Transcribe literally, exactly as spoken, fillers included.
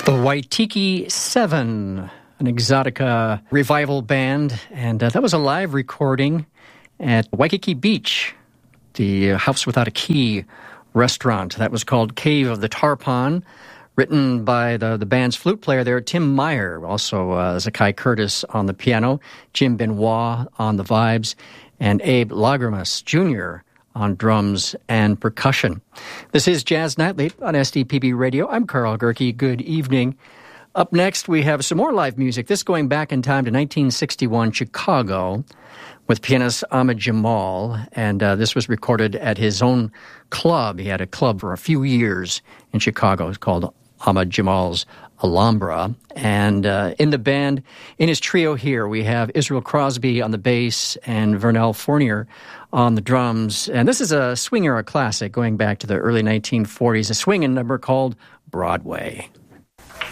The Waitiki Seven, an Exotica revival band, and uh, that was a live recording at Waikiki Beach, the uh, House Without a Key restaurant. That was called Cave of the Tarpon, written by the, the band's flute player there, Tim Meyer, also uh, Zakai Curtis on the piano, Jim Benoit on the vibes, and Abe Lagramus Junior on drums and percussion. This is Jazz Nightly on S D P B Radio. I'm Carl Gerke. Good evening. Up next, we have some more live music, this going back in time to nineteen sixty-one Chicago with pianist Ahmad Jamal, and uh, this was recorded at his own club. He had a club for a few years in Chicago. It's called Ahmad Jamal's Alhambra. And uh, in the band, in his trio here, we have Israel Crosby on the bass and Vernell Fournier on the drums. And this is a swing era classic going back to the early nineteen forties, a swinging number called Broadway.